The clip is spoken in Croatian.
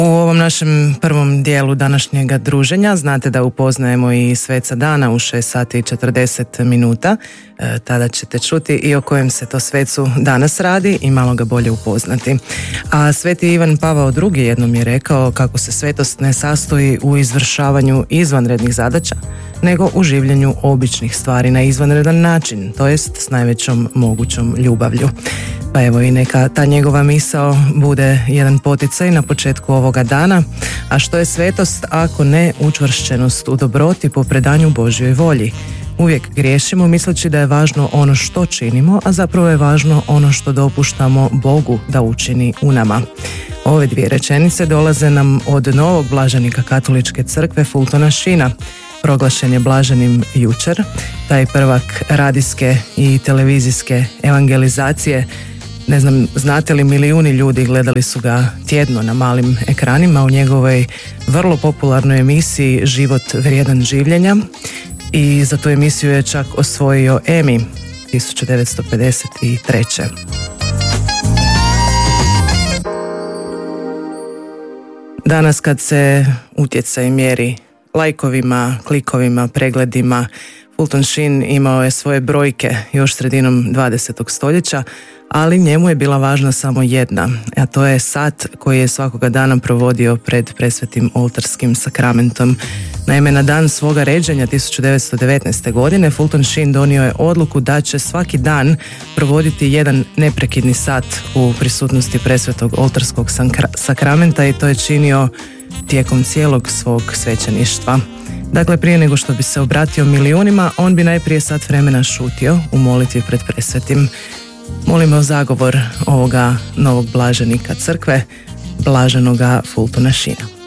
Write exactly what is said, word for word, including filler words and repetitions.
U ovom našem prvom dijelu današnjega druženja znate da upoznajemo i sveca dana u šest sati i četrdeset minuta. E, tada ćete čuti i o kojem se to svecu danas radi i malo ga bolje upoznati. A sveti Ivan Pavao drugi jednom je rekao kako se svetost ne sastoji u izvršavanju izvanrednih zadaća, nego u življenju običnih stvari na izvanredan način, to jest s najvećom mogućom ljubavlju. Pa evo i neka ta njegova misao bude jedan poticaj na početku ovoga dana. A što je svetost ako ne učvršćenost u dobroti po predanju Božjoj volji? Uvijek griješimo misleći da je važno ono što činimo, a zapravo je važno ono što dopuštamo Bogu da učini u nama. Ove dvije rečenice dolaze nam od novog blaženika katoličke crkve Fultona Sheena. Proglašen je blaženim jučer, taj prvak radijske i televizijske evangelizacije. Ne znam, znate li, milijuni ljudi gledali su ga tjedno na malim ekranima u njegovoj vrlo popularnoj emisiji Život vrijedan življenja i za tu emisiju je čak osvojio Emmy tisuću devetsto pedeset treće. Danas kad se utjecaj mjeri lajkovima, klikovima, pregledima, Fulton Sheen imao je svoje brojke još sredinom dvadesetog stoljeća, ali njemu je bila važna samo jedna, a to je sat koji je svakoga dana provodio pred presvetim oltarskim sakramentom. Naime, na dan svoga ređenja tisuću devetsto devetnaeste. godine Fulton Sheen donio je odluku da će svaki dan provoditi jedan neprekidni sat u prisutnosti presvetog oltarskog sakramenta i to je činio tijekom cijelog svog svećeništva. Dakle, prije nego što bi se obratio milijunima, on bi najprije sat vremena šutio u molitvi pred presvetim. Molimo zagovor ovoga novog blaženika crkve, blaženoga Fultona Sheena.